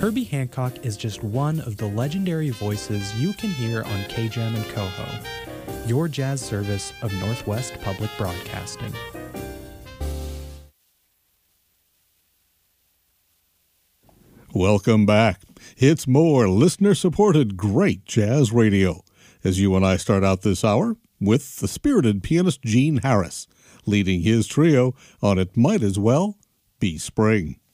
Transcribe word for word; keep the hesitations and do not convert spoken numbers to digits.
Herbie Hancock is just one of the legendary voices you can hear on K J A M and Coho, your jazz service of Northwest Public Broadcasting. Welcome back. It's more listener-supported great jazz radio as you and I start out this hour with the spirited pianist Gene Harris leading his trio on It Might As Well Be Spring.